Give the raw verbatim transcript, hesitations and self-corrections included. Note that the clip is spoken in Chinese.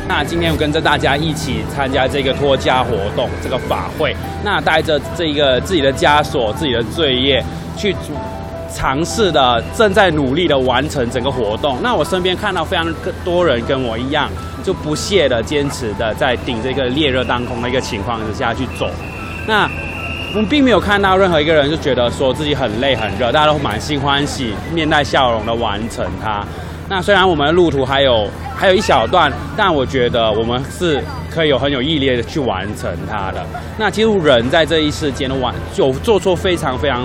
那今天我跟着大家一起参加这个脱枷活动，这个法会。那带着这个自己的枷锁、自己的罪业，去尝试的正在努力的完成整个活动。那我身边看到非常多人跟我一样，就不懈的、坚持的在顶这个烈热当空的一个情况之下去走。那我们并没有看到任何一个人就觉得说自己很累很热，大家都满心欢喜、面带笑容的完成它。那虽然我们的路途还有还有一小段，但我觉得我们是可以有很有毅力的去完成它的。那其实人在这一世间的完有做错非常非常